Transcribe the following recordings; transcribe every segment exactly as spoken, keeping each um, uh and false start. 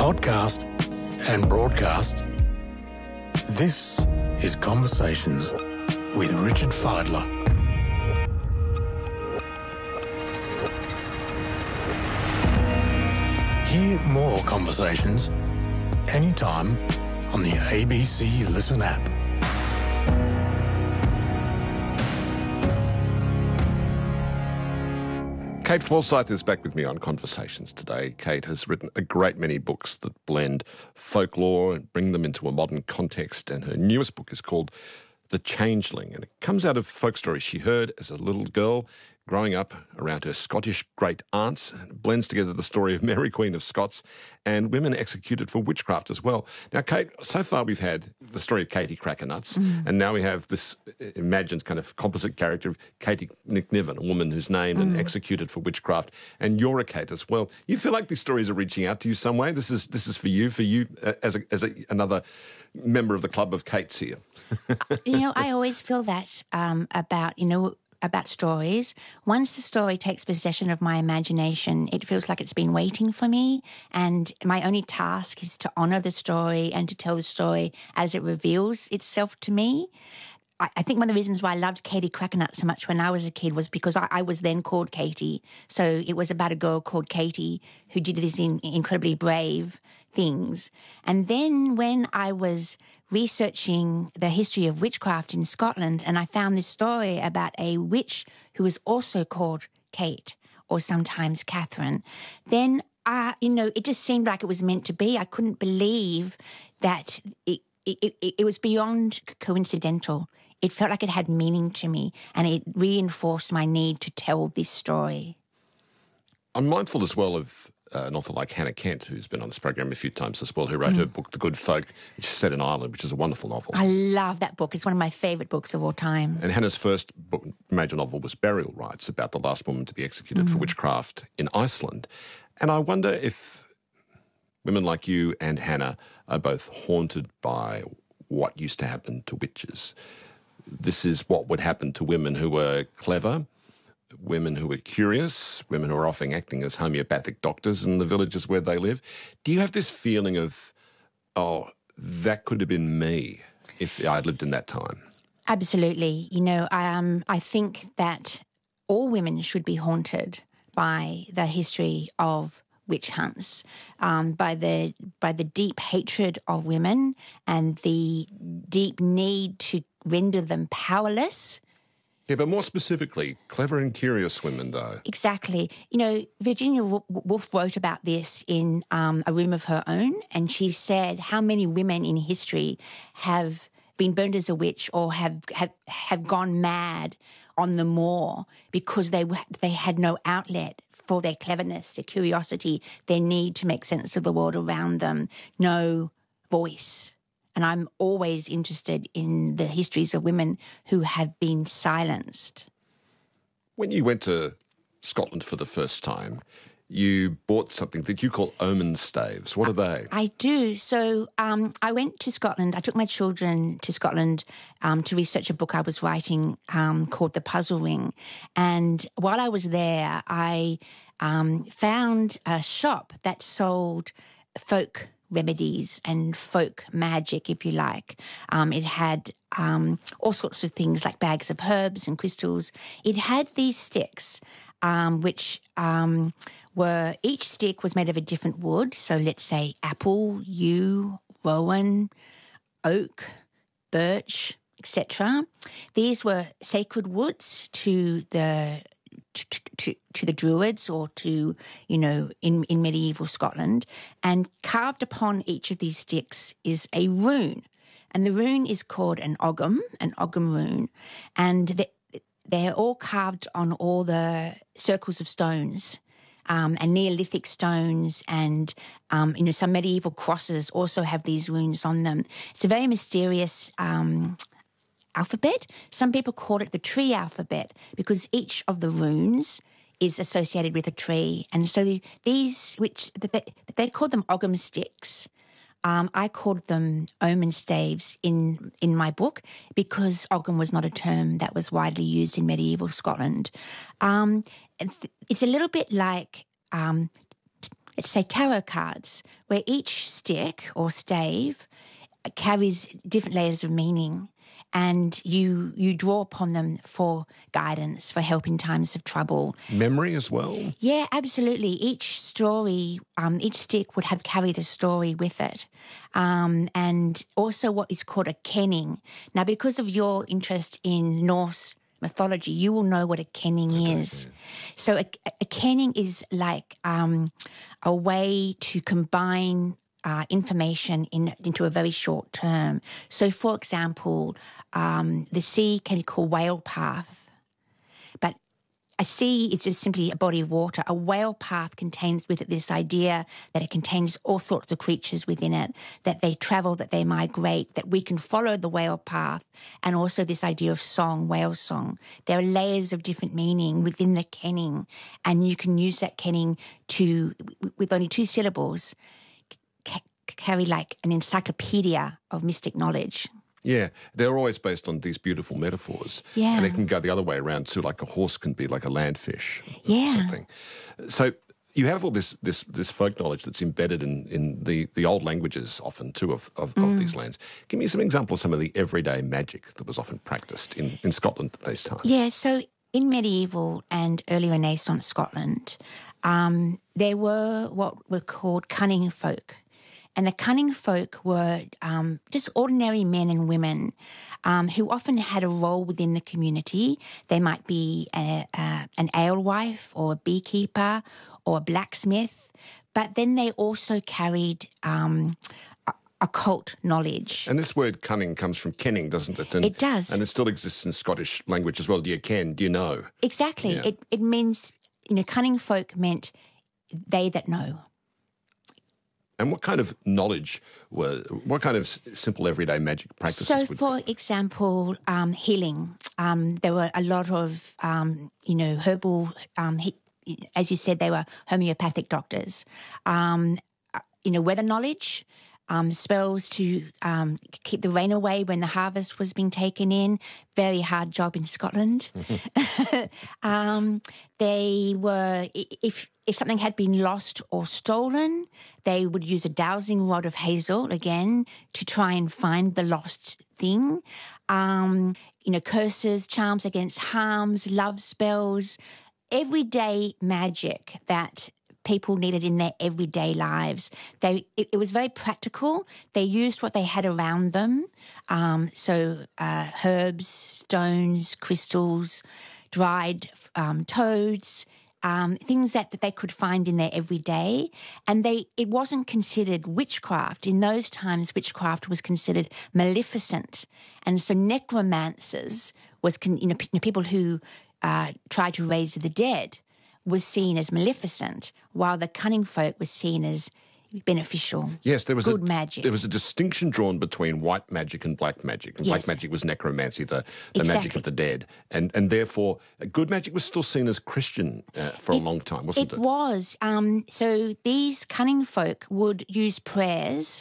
podcast and broadcast, this is Conversations with Richard Fidler. Hear more conversations anytime on the A B C Listen app. Kate Forsyth is back with me on Conversations today. Kate has written a great many books that blend folklore and bring them into a modern context, and her newest book is called The Changeling, and it comes out of folk stories she heard as a little girl growing up around her Scottish great aunts, and it blends together the story of Mary Queen of Scots and women executed for witchcraft as well. Now, Kate, so far we've had the story of Katie Crackernuts, mm. and now we have this imagined kind of composite character of Katie Nickniven, a woman who's named mm. and executed for witchcraft, and you're a Kate as well. You feel like these stories are reaching out to you some way? This is this is for you, for you uh, as a, as a, another member of the club of Kates here. You know, I always feel that um, about, you know, about stories. Once the story takes possession of my imagination, it feels like it's been waiting for me, and my only task is to honour the story and to tell the story as it reveals itself to me. I, I think one of the reasons why I loved Katie Crackernuts so much when I was a kid was because I, I was then called Katie. So it was about a girl called Katie who did these in, incredibly brave things. And then when I was researching the history of witchcraft in Scotland, and I found this story about a witch who was also called Kate, or sometimes Catherine, then, uh, you know, it just seemed like it was meant to be. I couldn't believe that it, it, it, it was beyond coincidental. It felt like it had meaning to me, and it reinforced my need to tell this story. I'm mindful as well of Uh, an author like Hannah Kent, who's been on this program a few times as well, who wrote mm. her book, The Good Folk, which is set in Ireland, which is a wonderful novel. I love that book. It's one of my favourite books of all time. And Hannah's first book, major novel was Burial Rites, about the last woman to be executed mm. for witchcraft in Iceland. And I wonder if women like you and Hannah are both haunted by what used to happen to witches. This is what would happen to women who were clever, women who are curious, women who are often acting as homeopathic doctors in the villages where they live. Do you have this feeling of, oh, that could have been me if I'd lived in that time? Absolutely. You know, um, I think that all women should be haunted by the history of witch hunts, um, by the by the deep hatred of women and the deep need to render them powerless. Yeah, but more specifically, clever and curious women, though. Exactly. You know, Virginia Woolf wrote about this in um, A Room of Her Own, and she said how many women in history have been burned as a witch or have have, have gone mad on the moor because they they had no outlet for their cleverness, their curiosity, their need to make sense of the world around them, no voice. And I'm always interested in the histories of women who have been silenced. When you went to Scotland for the first time, you bought something that you call omen staves. What are they? I do. So um, I went to Scotland. I took my children to Scotland um, to research a book I was writing um, called The Puzzle Ring. And while I was there, I um, found a shop that sold folk remedies and folk magic, if you like. Um, it had um, all sorts of things like bags of herbs and crystals. It had these sticks, um, which um, were, each stick was made of a different wood. So let's say apple, yew, rowan, oak, birch, et cetera. These were sacred woods to the To, to, to the Druids or to, you know, in, in medieval Scotland. And carved upon each of these sticks is a rune. And the rune is called an ogham, an ogham rune. And they, they're all carved on all the circles of stones. Um, and Neolithic stones and, um, you know, some medieval crosses also have these runes on them. It's a very mysterious um alphabet. Some people call it the tree alphabet because each of the runes is associated with a tree. And so these, which they, they call them ogham sticks, um, I called them omen staves in, in my book because ogham was not a term that was widely used in medieval Scotland. Um, it's a little bit like um, let's say, tarot cards, where each stick or stave carries different layers of meaning, and you you draw upon them for guidance, for help in times of trouble. Memory as well? Yeah, absolutely. Each story, um, each stick would have carried a story with it. Um, and also what is called a kenning. Now, because of your interest in Norse mythology, you will know what a kenning okay, is. Yeah. So a, a kenning is like um, a way to combine Uh, information in, into a very short term. So, for example, um, the sea can be called whale path, but a sea is just simply a body of water. A whale path contains with it this idea that it contains all sorts of creatures within it, that they travel, that they migrate, that we can follow the whale path, and also this idea of song, whale song. There are layers of different meaning within the kenning, and you can use that kenning to, with only two syllables, carry like an encyclopedia of mystic knowledge. Yeah, they're always based on these beautiful metaphors. Yeah. And it can go the other way around too, like a horse can be like a landfish or yeah. something. So you have all this this this folk knowledge that's embedded in, in the, the old languages often too of, of, mm. of these lands. Give me some examples of some of the everyday magic that was often practiced in, in Scotland at these times. Yeah, so in medieval and early Renaissance Scotland, um, there were what were called cunning folk. And the cunning folk were um, just ordinary men and women um, who often had a role within the community. They might be a, a, an alewife or a beekeeper or a blacksmith, but then they also carried um, occult knowledge. And this word cunning comes from kenning, doesn't it? And, it does. And it still exists in Scottish language as well. Do you ken? Do you know? Exactly. Yeah. It, it means, you know, cunning folk meant they that know. And what kind of knowledge were, what kind of simple everyday magic practices So, would for example, um, healing. Um, there were a lot of, um, you know, herbal, um, he, as you said, they were homeopathic doctors. Um, you know, weather knowledge, um, spells to um, keep the rain away when the harvest was being taken in. Very hard job in Scotland. um, they were, if if something had been lost or stolen, they would use a dowsing rod of hazel, again, to try and find the lost thing. Um, you know, curses, charms against harms, love spells, everyday magic that people needed in their everyday lives. They it, it was very practical. They used what they had around them, um, so uh, herbs, stones, crystals, dried um, toads, um, things that, that they could find in their everyday. And they it wasn't considered witchcraft. In those times, witchcraft was considered maleficent. And so necromancers was con- you know, p- people who uh, tried to raise the dead was seen as maleficent, while the cunning folk was seen as beneficial. Yes, there was good a, magic. There was a distinction drawn between white magic and black magic. And yes. Black magic was necromancy, the, the exactly. magic of the dead. And and therefore, good magic was still seen as Christian uh, for it, a long time, wasn't it? It was. Um, so these cunning folk would use prayers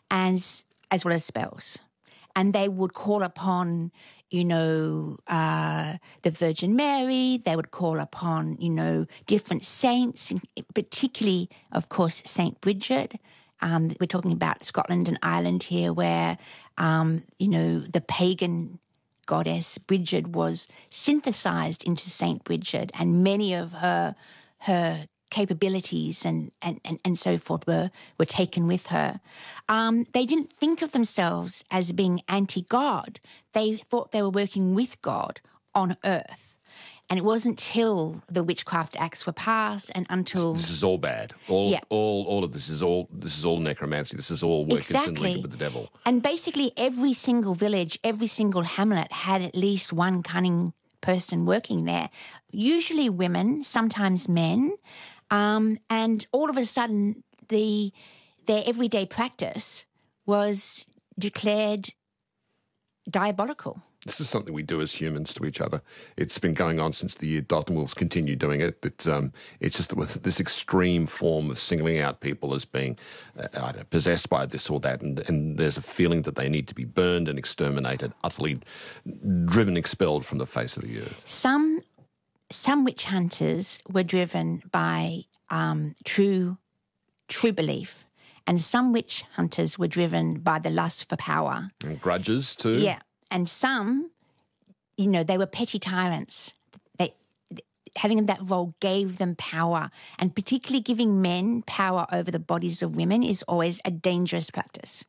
as as well as spells. And they would call upon, you know, uh, the Virgin Mary. They would call upon, you know, different saints, particularly, of course, Saint Bridget. Um, we're talking about Scotland and Ireland here, where, um, you know, the pagan goddess Bridget was synthesized into Saint Bridget, and many of her her capabilities and, and, and, and so forth were, were taken with her. Um, they didn't think of themselves as being anti-God. They thought they were working with God on earth. And it wasn't until the Witchcraft Acts were passed and until... This is all bad. All yeah. all all of this is all this is all necromancy. This is all working exactly. with the devil. And basically every single village, every single hamlet had at least one cunning person working there. Usually women, sometimes men. Um, and all of a sudden, the their everyday practice was declared diabolical. This is something we do as humans to each other. It's been going on since the year dot, and we'll continue doing it. It um, it's just that with this extreme form of singling out people as being uh, I don't know, possessed by this or that, and, and there's a feeling that they need to be burned and exterminated, utterly driven, expelled from the face of the earth. Some... Some witch hunters were driven by um, true true belief. And some witch hunters were driven by the lust for power. And grudges too. Yeah. And some, you know, they were petty tyrants. They, having that role gave them power. And particularly giving men power over the bodies of women is always a dangerous practice.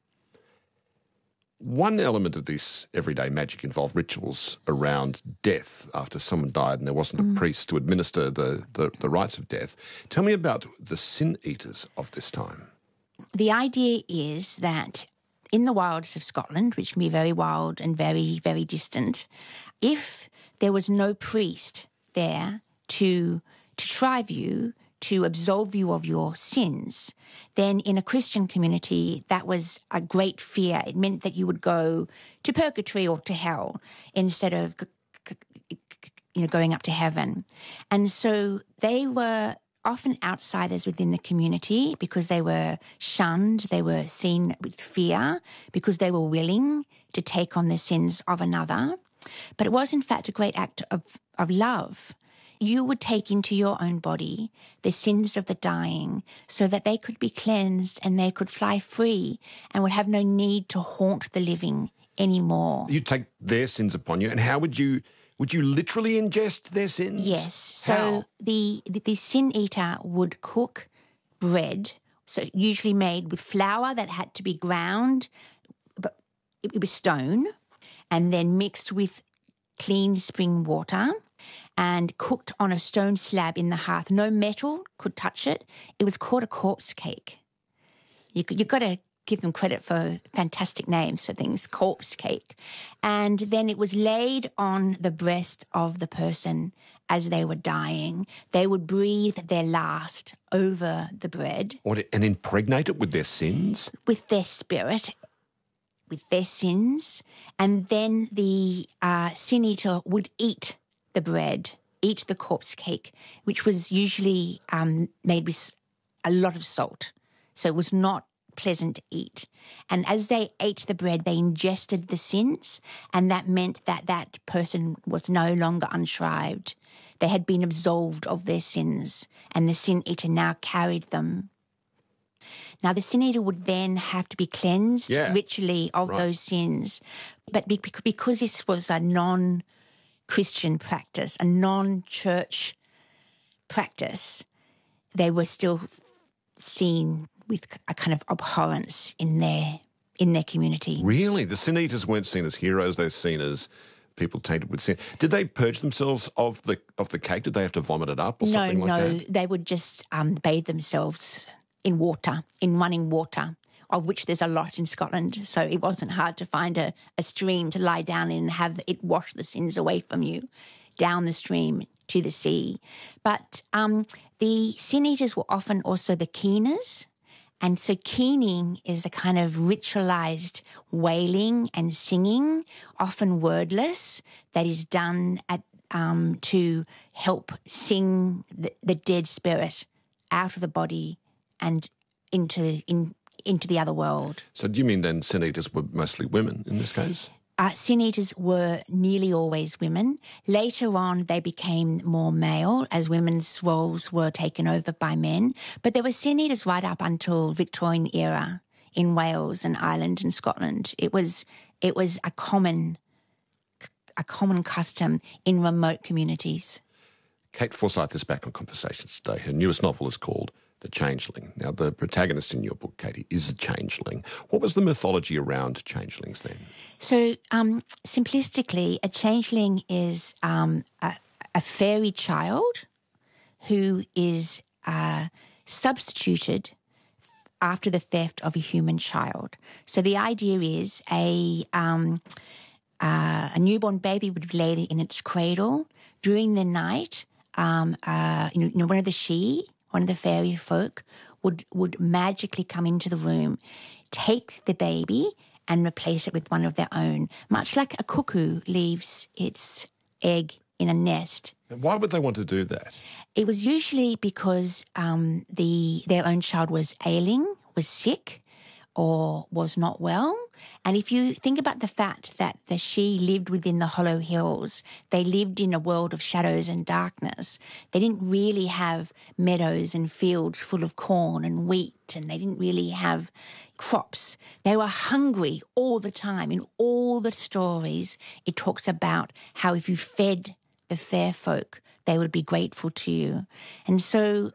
One element of this everyday magic involved rituals around death after someone died and there wasn't Mm. a priest to administer the, the, the rites of death. Tell me about the sin eaters of this time. The idea is that in the wilds of Scotland, which can be very wild and very, very distant, if there was no priest there to, to shrive you, to absolve you of your sins, then in a Christian community, that was a great fear. It meant that you would go to purgatory or to hell instead of, you know, going up to heaven. And so they were often outsiders within the community because they were shunned, they were seen with fear, because they were willing to take on the sins of another. But it was, in fact, a great act of, of love. You would take into your own body the sins of the dying so that they could be cleansed and they could fly free and would have no need to haunt the living anymore. You take their sins upon you, and how would you would you literally ingest their sins? Yes. So How? the, the the sin eater would cook bread, so usually made with flour that had to be ground, but it, it was stone, and then mixed with clean spring water and cooked on a stone slab in the hearth. No metal could touch it. It was called a corpse cake. You, you've got to give them credit for fantastic names for things, corpse cake. And then it was laid on the breast of the person as they were dying. They would breathe their last over the bread. What, and impregnate it with their sins? With their spirit, with their sins. And then the uh, sin eater would eat the bread, eat the corpse cake, which was usually um, made with a lot of salt. So it was not pleasant to eat. And as they ate the bread, they ingested the sins, and that meant that that person was no longer unshrived. They had been absolved of their sins, and the sin eater now carried them. Now, the sin eater would then have to be cleansed Yeah. ritually of Right. those sins. But be- because this was a non- Christian practice, a non-church practice, they were still seen with a kind of abhorrence in their in their community. Really? The sin eaters weren't seen as heroes, they were seen as people tainted with sin. Did they purge themselves of the of the cake? Did they have to vomit it up or No, something like no, that? they would just um, bathe themselves in water, in running water, of which there's a lot in Scotland. So it wasn't hard to find a, a stream to lie down in and have it wash the sins away from you down the stream to the sea. But um, the sin eaters were often also the keeners. And so keening is a kind of ritualized wailing and singing, often wordless, that is done at um, to help sing the, the dead spirit out of the body and into in, into the other world. So do you mean then sin eaters were mostly women in this case? Uh, sin eaters were nearly always women. Later on, they became more male as women's roles were taken over by men. But there were sin eaters right up until Victorian era in Wales and Ireland and Scotland. It was it was a common a common custom in remote communities. Kate Forsyth is back on Conversations today. Her newest novel is called The Changeling. Now, the protagonist in your book, Katie, is a changeling. What was the mythology around changelings then? So, um, simplistically, a changeling is um, a, a fairy child who is uh, substituted after the theft of a human child. So the idea is a um, uh, a newborn baby would be laid in its cradle during the night. Um, uh, you know, you know, one of the Sidhe, one of the fairy folk, would would magically come into the room, take the baby, and replace it with one of their own, much like a cuckoo leaves its egg in a nest. And why would they want to do that? It was usually because um, the their own child was ailing, was sick, or was not well, And if you think about the fact that the Sidhe lived within the Hollow Hills, they lived in a world of shadows and darkness. They didn't really have meadows and fields full of corn and wheat, and they didn't really have crops. They were hungry all the time. In all the stories, it talks about how if you fed the fair folk, they would be grateful to you. And so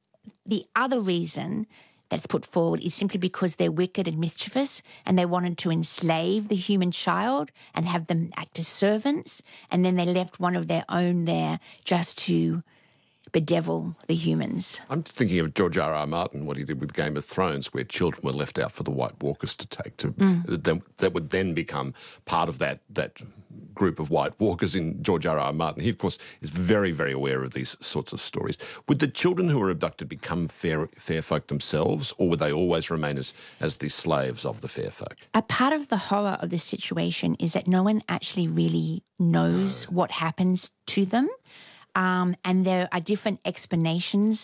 the other reason that's put forward is simply because they're wicked and mischievous, and they wanted to enslave the human child and have them act as servants, and then they left one of their own there just to bedevil the humans. I'm thinking of George R. R. Martin, what he did with Game of Thrones, where children were left out for the White Walkers to take, to mm. that, that would then become part of that that group of White Walkers in George R. R. Martin. He, of course, is very, very aware of these sorts of stories. Would the children who were abducted become fair, fair folk themselves, or would they always remain as, as the slaves of the fair folk? A part of the horror of this situation is that no one actually really knows no. what happens to them. Um, and there are different explanations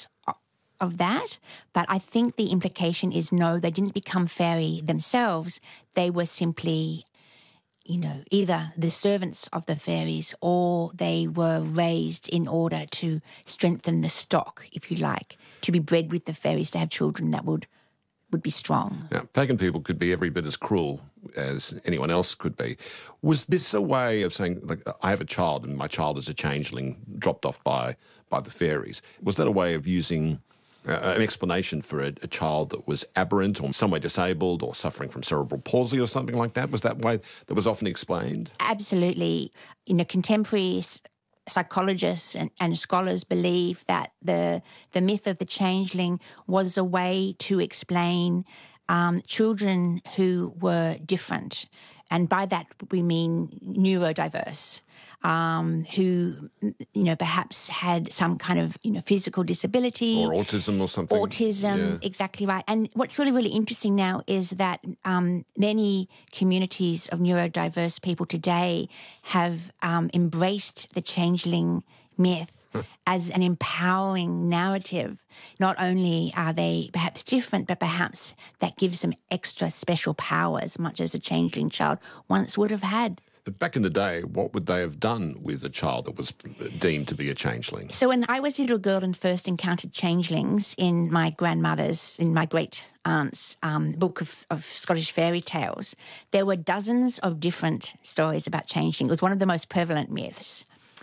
of that, but I think the implication is no, they didn't become fairy themselves. They were simply, you know, either the servants of the fairies, or they were raised in order to strengthen the stock, if you like, to be bred with the fairies, to have children that would would be strong. Now, pagan people could be every bit as cruel as anyone else could be. Was this a way of saying, like, I have a child and my child is a changeling dropped off by, by the fairies? Was that a way of using uh, an explanation for a, a child that was aberrant or some way disabled or suffering from cerebral palsy or something like that? Was that way that was often explained? Absolutely. You know, contemporary psychologists and, and scholars believe that the the myth of the changeling was a way to explain um, children who were different. And by that we mean neurodiverse, um, who, you know, perhaps had some kind of, you know, physical disability. Or autism or something. Autism, yeah. Exactly right. And what's really, really interesting now is that um, many communities of neurodiverse people today have um, embraced the changeling myth as an empowering narrative. Not only are they perhaps different, but perhaps that gives them extra special powers, much as a changeling child once would have had. But back in the day, what would they have done with a child that was deemed to be a changeling? So when I was a little girl and first encountered changelings in my grandmother's, in my great-aunt's um, book of, of Scottish fairy tales, there were dozens of different stories about changeling. It was one of the most prevalent myths.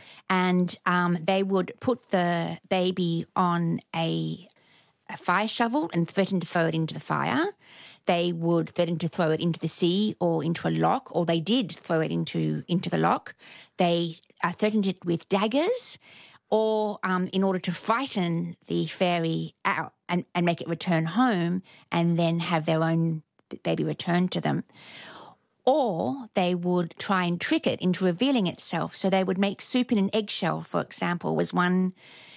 And um, they would put the baby on a, a fire shovel and threaten to throw it into the fire. They would threaten to throw it into the sea or into a loch, or they did throw it into, into the loch. They uh, threatened it with daggers, or um, in order to frighten the fairy out and, and make it return home and then have their own baby returned to them. Or they would try and trick it into revealing itself. So they would make soup in an eggshell, for example, was one